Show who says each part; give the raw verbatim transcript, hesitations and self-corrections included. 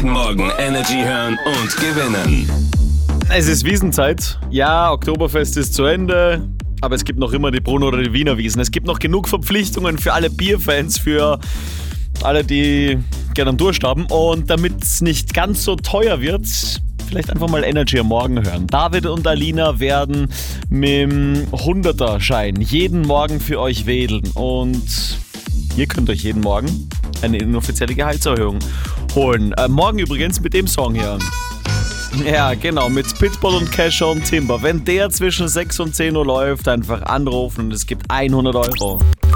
Speaker 1: Jeden Morgen Energy hören und gewinnen.
Speaker 2: Es ist Wiesenzeit. Ja, Oktoberfest ist zu Ende. Aber es gibt noch immer die Brunn- oder die Wiener Wiesn. Es gibt noch genug Verpflichtungen für alle Bierfans, für alle, die gerne am Durst haben. Und damit es nicht ganz so teuer wird, vielleicht einfach mal Energy am Morgen hören. David und Alina werden mit dem hunderter-Schein jeden Morgen für euch wedeln. Und ihr könnt euch jeden Morgen eine inoffizielle Gehaltserhöhung holen. Äh, morgen übrigens mit dem Song hier. Ja, genau, mit Pitbull und Kesha und Timber. Wenn der zwischen sechs und zehn Uhr läuft, einfach anrufen und es gibt hundert Euro.